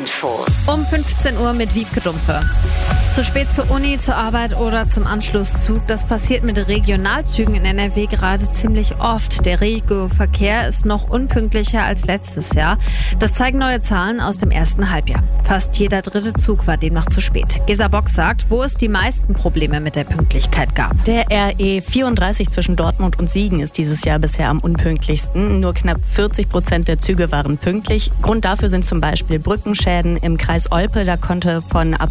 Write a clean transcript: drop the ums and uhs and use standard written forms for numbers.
Info. Um 15 Uhr mit Wiebke Dumpe. Zu spät zur Uni, zur Arbeit oder zum Anschlusszug. Das passiert mit Regionalzügen in NRW gerade ziemlich oft. Der Regio-Verkehr ist noch unpünktlicher als letztes Jahr. Das zeigen neue Zahlen aus dem ersten Halbjahr. Fast jeder dritte Zug war demnach zu spät. Gesa Bock sagt, wo es die meisten Probleme mit der Pünktlichkeit gab. Der RE 34 zwischen Dortmund und Siegen ist dieses Jahr bisher am unpünktlichsten. Nur knapp 40% der Züge waren pünktlich. Grund dafür sind zum Beispiel Brückenschäden im Kreis Olpe. Da konnte von ab